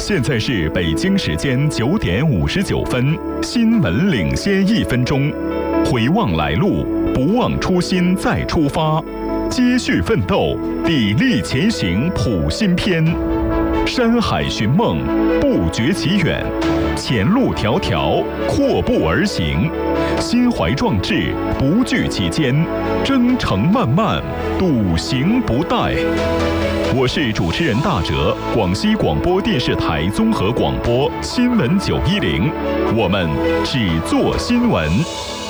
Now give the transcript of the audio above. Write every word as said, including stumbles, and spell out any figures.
现在是北京时间九点五十九分，新闻领先一分钟。回望来路，不忘初心再出发，接续奋斗，砥砺前行谱新篇。山海寻梦，不觉其远；前路迢迢，阔步而行。心怀壮志，不惧其艰，征程漫漫，笃行不怠。我是主持人大哲，广西广播电视台综合广播新闻九一零，我们只做新闻。